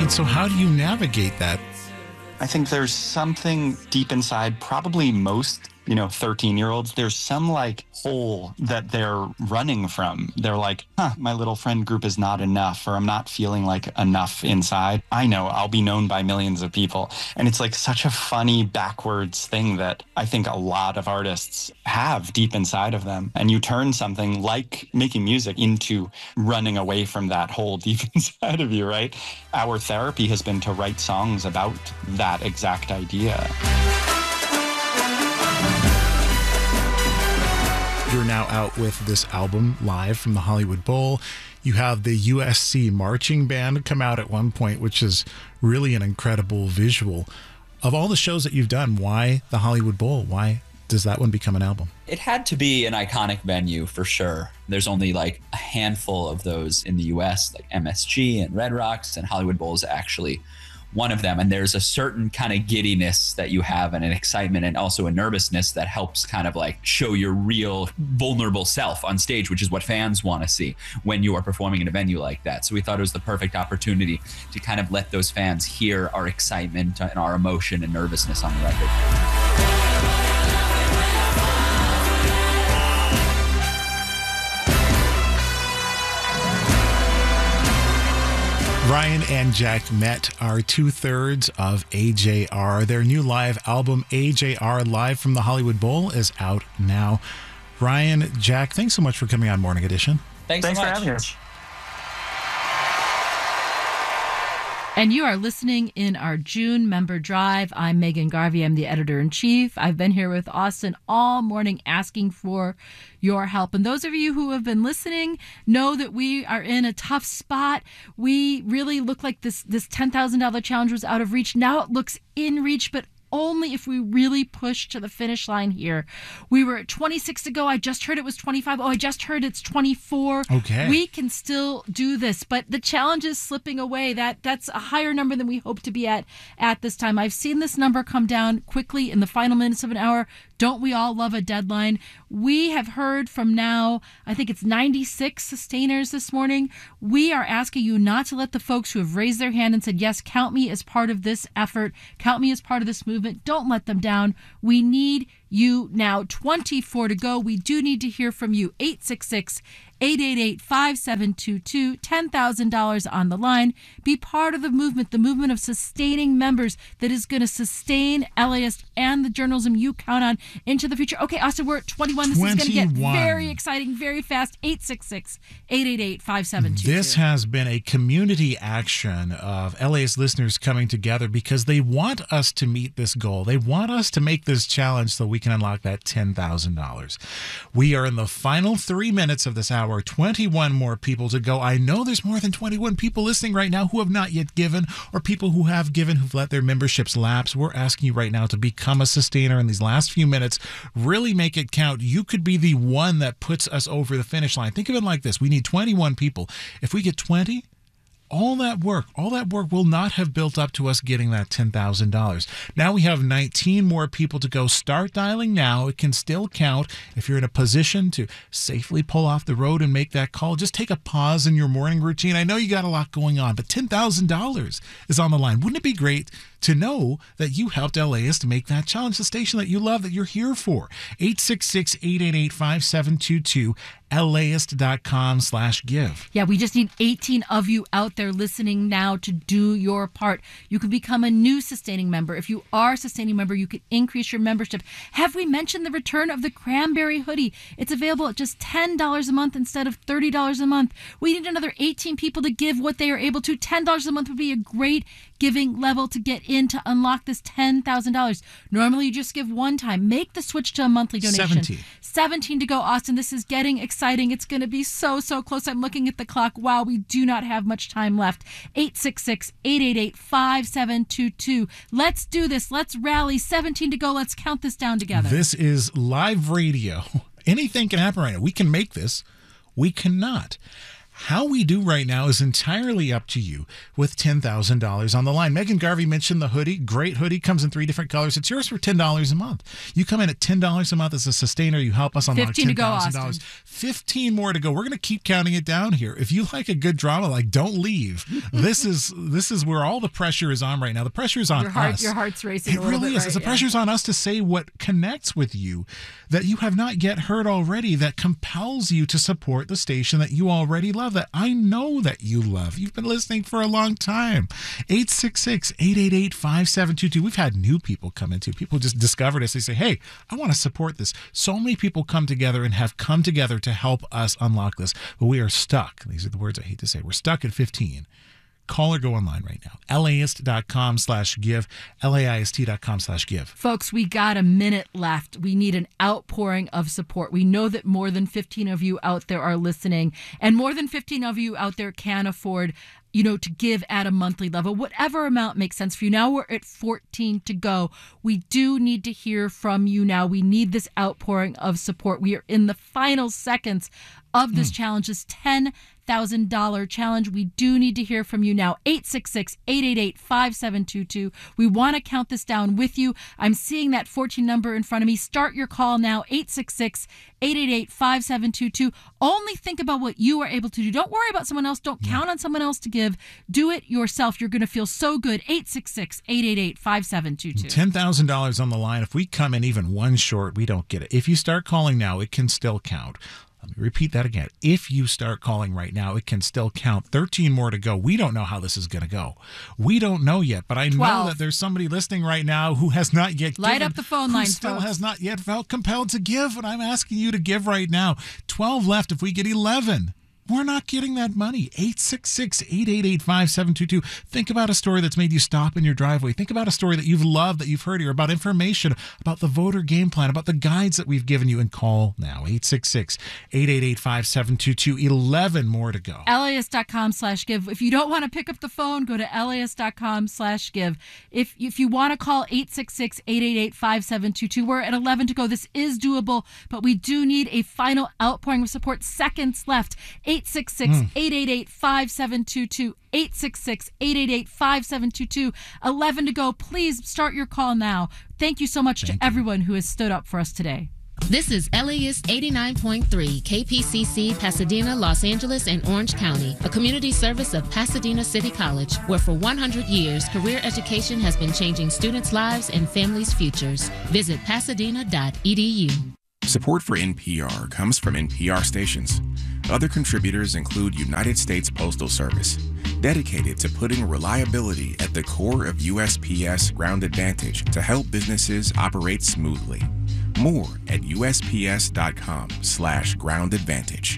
And so how do you navigate that? I think there's something deep inside, probably most 13-year-olds, there's some like hole that they're running from. They're like, my little friend group is not enough, or I'm not feeling like enough inside. I know I'll be known by millions of people. And it's like such a funny backwards thing that I think a lot of artists have deep inside of them. And you turn something like making music into running away from that hole deep inside of you, right? Our therapy has been to write songs about that exact idea. You're now out with this album live from the Hollywood Bowl. You have the USC marching band come out at one point, which is really an incredible visual. Of all the shows that you've done, why the Hollywood Bowl? Why does that one become an album? It had to be an iconic venue for sure. There's only like a handful of those in the US, like MSG and Red Rocks, and Hollywood Bowl is actually one of them. And there's a certain kind of giddiness that you have, and an excitement, and also a nervousness that helps kind of like show your real vulnerable self on stage, which is what fans want to see when you are performing in a venue like that. So we thought it was the perfect opportunity to kind of let those fans hear our excitement and our emotion and nervousness on the record. Ryan and Jack Met are 2/3 of AJR. Their new live album, AJR Live from the Hollywood Bowl, is out now. Ryan, Jack, thanks so much for coming on Morning Edition. Thanks so much for having us. And you are listening in our June member drive. I'm Megan Garvey. I'm the editor-in-chief. I've been here with Austin all morning asking for your help. And those of you who have been listening know that we are in a tough spot. We really look like this $10,000 challenge was out of reach. Now it looks in reach, but only if we really push to the finish line here. We were at 26 to go. I just heard it was 25. Oh, I just heard it's 24. Okay. We can still do this, but the challenge is slipping away. That's a higher number than we hope to be at this time. I've seen this number come down quickly in the final minutes of an hour. Don't we all love a deadline? We have heard from now, I think it's 96 sustainers this morning. We are asking you not to let the folks who have raised their hand and said, yes, count me as part of this effort, count me as part of this movement. Don't let them down. We need you now. 24 to go. We do need to hear from you. 866-888-5722. $10,000 on the line. Be part of the movement of sustaining members that is going to sustain LAist and the journalism you count on into the future. Okay, Austin, we're at 21. This is going to get very exciting, very fast. 866-888-5722. This has been a community action of LAist listeners coming together because they want us to meet this goal. They want us to make this challenge so we can unlock that $10,000. We are in the final 3 minutes of this hour. 21 more people to go. I know there's more than 21 people listening right now who have not yet given, or people who have given who've let their memberships lapse. We're asking you right now to become a sustainer in these last few minutes. Really make it count. You could be the one that puts us over the finish line. Think of it like this. We need 21 people. If we get 20, all that work will not have built up to us getting that $10,000. Now we have 19 more people to go. Start dialing now. It can still count. If you're in a position to safely pull off the road and make that call, just take a pause in your morning routine. I know you got a lot going on, but $10,000 is on the line. Wouldn't it be great to know that you helped LAist to make that challenge, the station that you love, that you're here for? 866-888-5722. LAist.com/give. Yeah, we just need 18 of you out there listening now to do your part. You can become a new sustaining member. If you are a sustaining member, you can increase your membership. Have we mentioned the return of the Cranberry hoodie? It's available at just $10 a month instead of $30 a month. We need another 18 people to give what they are able to. $10 a month would be a great giving level to get in to unlock this $10,000. Normally you just give one time. Make the switch to a monthly donation. 17 to go, Austin. This is getting exciting. It's going to be so close. I'm looking at the clock. Wow, we do not have much time left. 866-888-5722. Let's do this. Let's rally. 17 to go. Let's count this down together. This is live radio. Anything can happen right now. We can make this. We cannot. How we do right now is entirely up to you with $10,000 on the line. Megan Garvey mentioned the hoodie. Great hoodie. Comes in 3 different colors. It's yours for $10 a month. You come in at $10 a month as a sustainer. You help us unlock $10,000. 15 more to go. We're going to keep counting it down here. If you like a good drama, like, don't leave. This is where all the pressure is on right now. The pressure is on us. Your heart's racing. It really is. Right? The pressure's on us to say what connects with you that you have not yet heard already, that compels you to support the station that you already love, that I know that you love. You've been listening for a long time. 866-888-5722. We've had new people come into. People just discovered us. They say, hey, I want to support this. So many people come together and have come together to help us unlock this. But we are stuck. These are the words I hate to say. We're stuck at 15. Call or go online right now. LAist.com/give. LAIST.com/give. Folks, we got a minute left. We need an outpouring of support. We know that more than 15 of you out there are listening, and more than 15 of you out there can afford to give at a monthly level, whatever amount makes sense for you. Now we're at 14 to go. We do need to hear from you now. We need this outpouring of support. We are in the final seconds of this challenge, this $10,000 challenge. We do need to hear from you now. 866-888-5722. We want to count this down with you. I'm seeing that 14 number in front of me. Start your call now. 866-888-5722. Only think about what you are able to do. Don't worry about someone else. Don't count on someone else to give. Do it yourself. You're going to feel so good. 866-888-5722. $10,000 on the line. If we come in even one short, we don't get it. If you start calling now, it can still count. Let me repeat that again. If you start calling right now, it can still count. 13 more to go. We don't know how this is going to go. We don't know yet, but I 12. know that there's somebody listening right now who has not yet Light up the phone lines, still folks. has not yet felt compelled to give, and I'm asking you to give right now. 12 left. If we get 11, we're not getting that money. 866-888-5722. Think about a story that's made you stop in your driveway. Think about a story that you've loved, that you've heard here, about information, about the voter game plan, about the guides that we've given you, and call now. 866-888-5722. 11 more to go. LAist.com/give. If you don't want to pick up the phone, go to LAist.com/give. If you want to call 866-888-5722, we're at 11 to go. This is doable, but we do need a final outpouring of support. Seconds left. 866-888-5722. 866-888-5722. 11 to go. Please start your call now. Thank you so much to everyone who has stood up for us today. This is LAist 89.3 KPCC, Pasadena, Los Angeles, and Orange County, a community service of Pasadena City College, where for 100 years, career education has been changing students' lives and families' futures. Visit pasadena.edu. Support for NPR comes from NPR stations. Other contributors include United States Postal Service, dedicated to putting reliability at the core of USPS Ground Advantage to help businesses operate smoothly. More at USPS.com/Ground Advantage.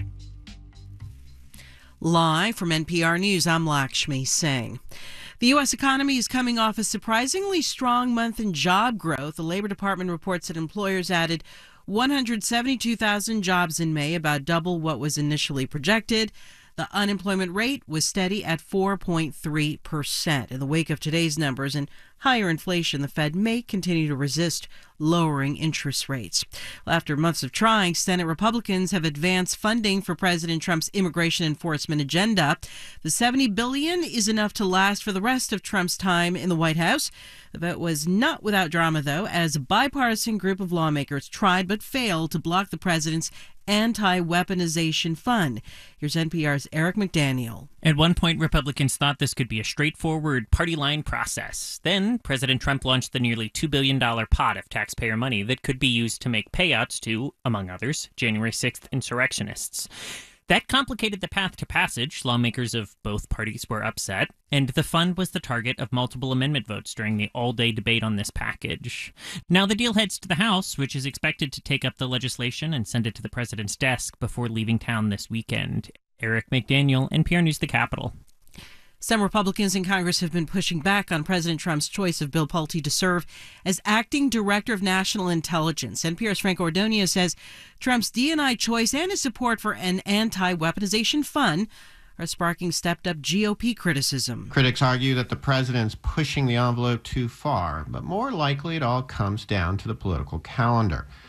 Live from NPR News, I'm Lakshmi Singh. The U.S. economy is coming off a surprisingly strong month in job growth. The Labor Department reports that employers added 172,000 jobs in May, about double what was initially projected. The unemployment rate was steady at 4.3%. In the wake of today's numbers and higher inflation, the Fed may continue to resist lowering interest rates. Well, after months of trying, Senate Republicans have advanced funding for President Trump's immigration enforcement agenda. The $70 billion is enough to last for the rest of Trump's time in the White House. The vote was not without drama, though, as a bipartisan group of lawmakers tried but failed to block the president's anti-weaponization fund. Here's NPR's Eric McDaniel. At one point, Republicans thought this could be a straightforward party line process. Then President Trump launched the nearly $2 billion pot of taxpayer money that could be used to make payouts to, among others, January 6th insurrectionists. That complicated the path to passage. Lawmakers of both parties were upset, and the fund was the target of multiple amendment votes during the all-day debate on this package. Now the deal heads to the House, which is expected to take up the legislation and send it to the president's desk before leaving town this weekend. Eric McDaniel, NPR News, the Capitol. Some Republicans in Congress have been pushing back on President Trump's choice of Bill Pulte to serve as acting director of national intelligence. NPR's Frank Ordonez says Trump's D&I choice and his support for an anti-weaponization fund are sparking stepped-up GOP criticism. Critics argue that the president's pushing the envelope too far, but more likely it all comes down to the political calendar.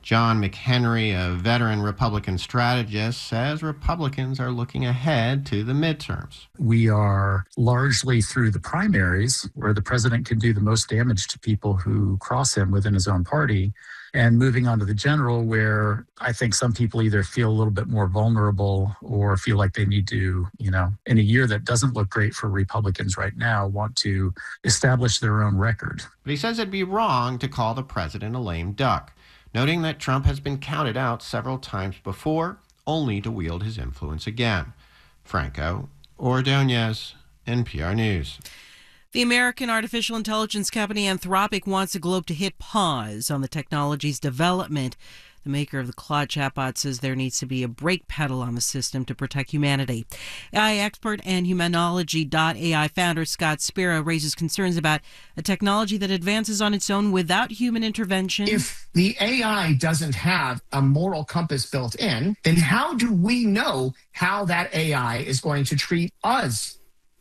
John McHenry, a veteran Republican strategist, says Republicans are looking ahead to the midterms. We are largely through the primaries, where the president can do the most damage to people who cross him within his own party, and moving on to the general, where I think some people either feel a little bit more vulnerable or feel like they need to, in a year that doesn't look great for Republicans right now, want to establish their own record. But he says it'd be wrong to call the president a lame duck, noting that Trump has been counted out several times before, only to wield his influence again. Franco Ordonez, NPR News. The American artificial intelligence company Anthropic wants the globe to hit pause on the technology's development. The maker of the Claude chatbot says there needs to be a brake pedal on the system to protect humanity. AI expert and Humanology.ai founder Scott Spira raises concerns about a technology that advances on its own without human intervention. If the AI doesn't have a moral compass built in, then how do we know how that AI is going to treat us?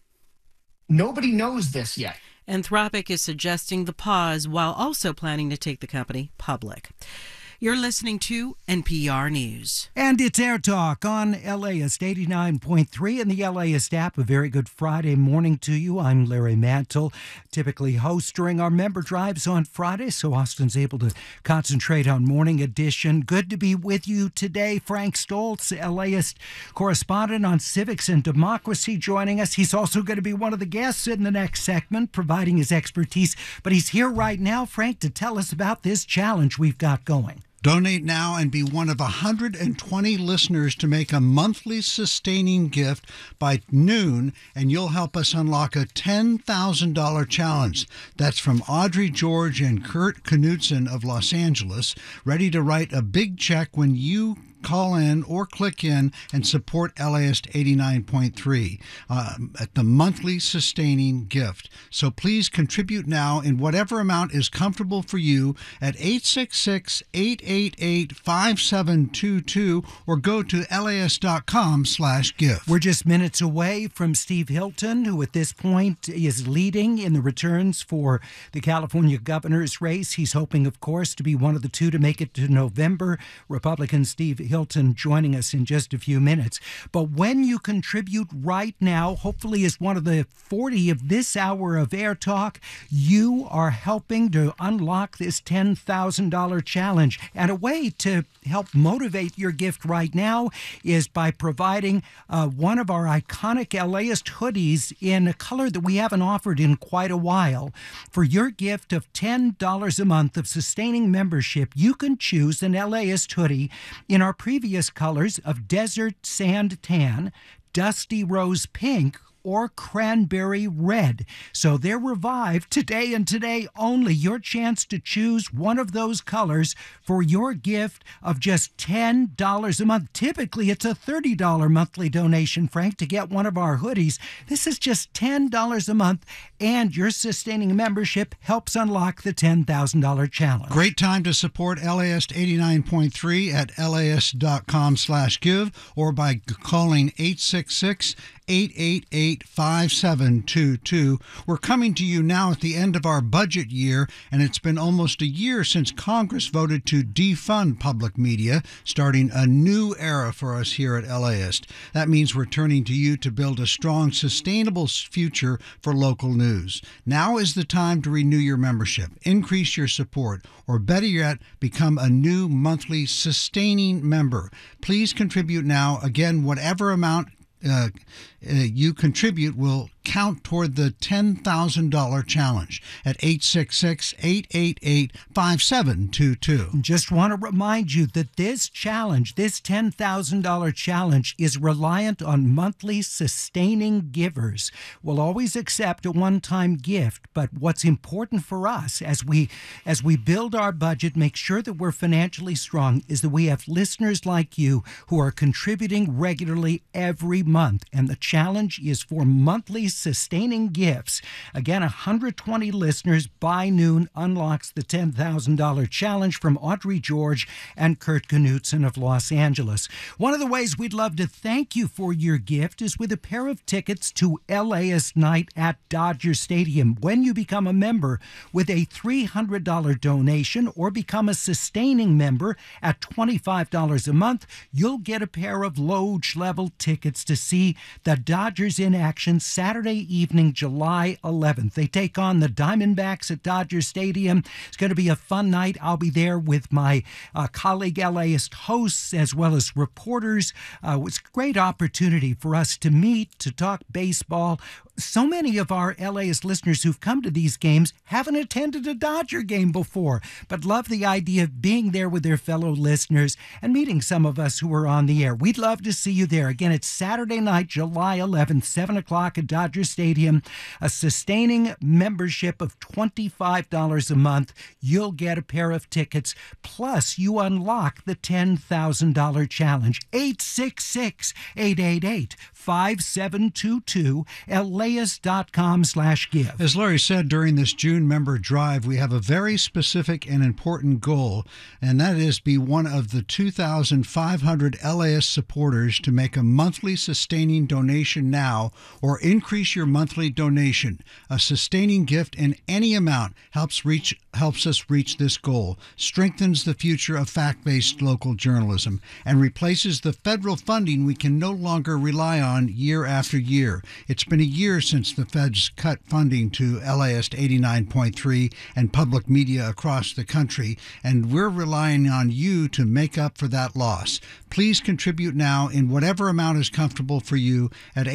Nobody knows this yet. Anthropic is suggesting the pause while also planning to take the company public. You're listening to NPR News. And it's Air Talk on LAist 89.3 and the LAist app. A very good Friday morning to you. I'm Larry Mantle, typically host during our member drives on Friday, so Austin's able to concentrate on morning edition. Good to be with you today. Frank Stoltz, LAist correspondent on civics and democracy, joining us. He's also going to be one of the guests in the next segment, providing his expertise. But he's here right now, Frank, to tell us about this challenge we've got going. Donate now and be one of 120 listeners to make a monthly sustaining gift by noon, and you'll help us unlock a $10,000 challenge. That's from Audrey George and Kurt Knudsen of Los Angeles, ready to write a big check when you call in or click in and support LAist 89.3 at the monthly sustaining gift. So please contribute now in whatever amount is comfortable for you at 866-888-5722 or go to LAist.com/give. We're just minutes away from Steve Hilton, who at this point is leading in the returns for the California governor's race. He's hoping, of course, to be one of the two to make it to November. Republican Steve Hilton joining us in just a few minutes. But when you contribute right now, hopefully as one of the 40 of this hour of Air Talk, you are helping to unlock this $10,000 challenge. And a way to help motivate your gift right now is by providing one of our iconic LAist hoodies in a color that we haven't offered in quite a while. For your gift of $10 a month of sustaining membership, you can choose an LAist hoodie in our previous colors of desert sand tan, dusty rose pink, or cranberry red. So they're revived today and today only. Your chance to choose one of those colors for your gift of just $10 a month. Typically, it's a $30 monthly donation, Frank, to get one of our hoodies. This is just $10 a month, and your sustaining membership helps unlock the $10,000 challenge. Great time to support LAist 89.3 at LAist.com/give or by calling 866-888-5722. We're coming to you now at the end of our budget year, and it's been almost a year since Congress voted to defund public media, starting a new era for us here at LAist. That means we're turning to you to build a strong, sustainable future for local news. Now is the time to renew your membership, increase your support, or better yet, become a new monthly sustaining member. Please contribute now. Again, whatever amount you contribute will count toward the $10,000 challenge at 866-888-5722. Just want to remind you that this challenge, this $10,000 challenge, is reliant on monthly sustaining givers. We'll always accept a one-time gift, but what's important for us as we build our budget, make sure that we're financially strong, is that we have listeners like you who are contributing regularly every month. And the challenge challenge is for monthly sustaining gifts. Again, 120 listeners by noon unlocks the $10,000 challenge from Audrey George and Kurt Knutson of Los Angeles. One of the ways we'd love to thank you for your gift is with a pair of tickets to LAist Night at Dodger Stadium. When you become a member with a $300 donation or become a sustaining member at $25 a month, you'll get a pair of Loge-level tickets to see the Dodgers in action Saturday evening, July 11th. They take on the Diamondbacks at Dodger Stadium. It's going to be a fun night. I'll be there with my colleague LAist hosts as well as reporters. It's a great opportunity for us to meet, to talk baseball. So many of our LAist listeners who've come to these games haven't attended a Dodger game before, but love the idea of being there with their fellow listeners and meeting some of us who are on the air. We'd love to see you there. Again, it's Saturday night, July 11th, 7 o'clock at Dodger Stadium. A sustaining membership of $25 a month. You'll get a pair of tickets, plus you unlock the $10,000 challenge. 866-888-5722, LAist.com/give. As Larry said, during this June member drive, we have a very specific and important goal, and that is be one of the 2,500 LAist supporters to make a monthly sustaining donation now or increase your monthly donation. A sustaining gift in any amount helps us reach this goal, strengthens the future of fact-based local journalism, and replaces the federal funding we can no longer rely on year after year. It's been a year since the feds cut funding to LAist 89.3 and public media across the country, and we're relying on you to make up for that loss. Please contribute now in whatever amount is comfortable for you at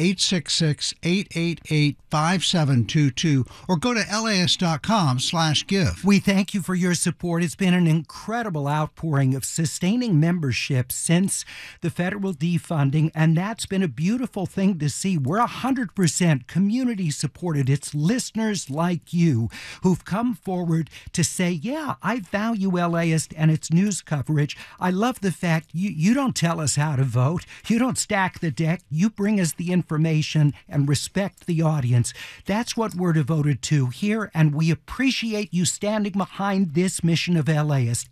866-888-5722 or go to LAist.com/give. We thank you for your support. It's been an incredible outpouring of sustaining membership since the federal defunding, and that's been a beautiful thing to see. We're 100% community supported. It's listeners like you who've come forward to say, yeah, I value LAist and its news coverage. I love the fact you don't tell us how to vote. You don't stack the deck. You bring us the information and respect the audience. That's what we're devoted to here, and we appreciate you standing behind this mission of LAist.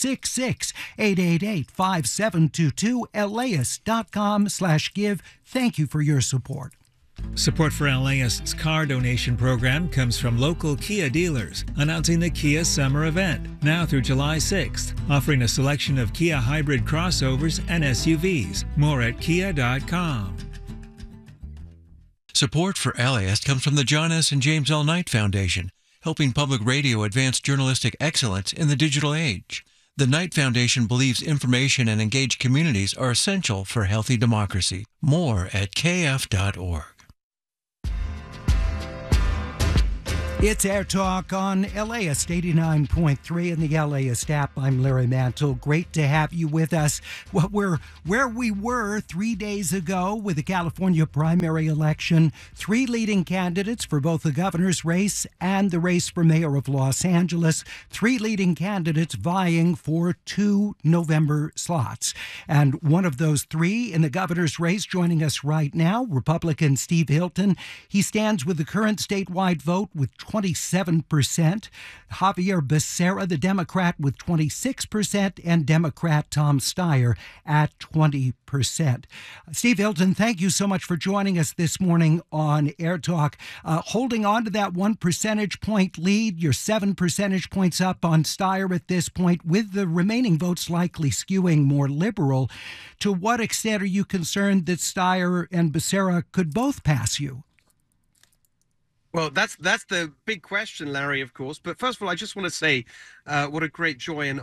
866-888-5722, LAist.com/give. Thank you for your support. Support for LAist's car donation program comes from local Kia dealers, announcing the Kia Summer Event, now through July 6th, offering a selection of Kia hybrid crossovers and SUVs. More at kia.com. Support for LAist comes from the John S. and James L. Knight Foundation, helping public radio advance journalistic excellence in the digital age. The Knight Foundation believes information and engaged communities are essential for healthy democracy. More at kf.org. It's Air Talk on LAist 89.3 and the LAist app. I'm Larry Mantle. Great to have you with us. Well, we're where we were 3 days ago with the California primary election. 3 leading candidates for both the governor's race and the race for mayor of Los Angeles. 3 leading candidates vying for 2 November slots. And one of those 3 in the governor's race joining us right now, Republican Steve Hilton. He stands with the current statewide vote with 27%. Javier Becerra, the Democrat, with 26%, and Democrat Tom Steyer at 20%. Steve Hilton, thank you so much for joining us this morning on Air Talk. Holding on to that 1 percentage point lead, you're 7 percentage points up on Steyer at this point, with the remaining votes likely skewing more liberal. To what extent are you concerned that Steyer and Becerra could both pass you? Well, that's the big question, Larry, of course. But first of all, I just want to say what a great joy and